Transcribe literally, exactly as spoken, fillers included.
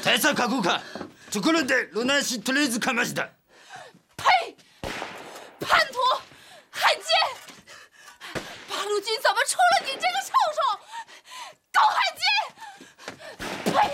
대사 각오가. 그런데 루나씨 트레이즈 가마시다. 呸！叛徒，汉奸！八路军怎么出了你这个臭手？狗汉奸！呸！